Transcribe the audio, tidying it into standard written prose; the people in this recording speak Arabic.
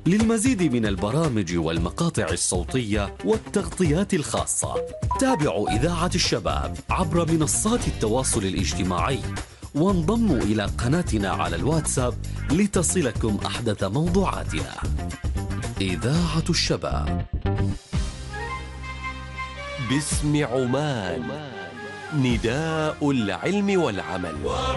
للمزيد من البرامج والمقاطع الصوتية والتغطيات الخاصة تابعوا إذاعة الشباب عبر منصات التواصل الاجتماعي، وانضموا إلى قناتنا على الواتساب لتصلكم أحدث موضوعاتنا. إذاعة الشباب باسم عمان، نداء العلم والعمل.